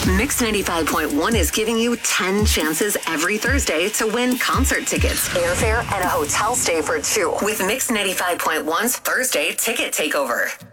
Mix 95.1 is giving you 10 chances every Thursday to win concert tickets, airfare, and a hotel stay for two with Mix 95.1's Thursday Ticket Takeover.